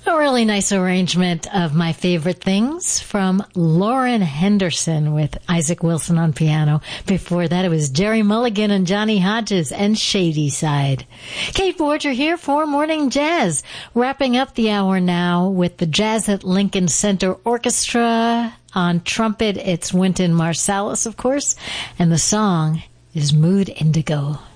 A really nice arrangement of My Favorite Things from Lauren Henderson with Isaac Wilson on piano. Before that, it was Jerry Mulligan and Johnny Hodges and Shady Side. Kate Borger here for Morning Jazz. Wrapping up the hour now with the Jazz at Lincoln Center Orchestra. On trumpet, it's Wynton Marsalis, of course. And the song is Mood Indigo.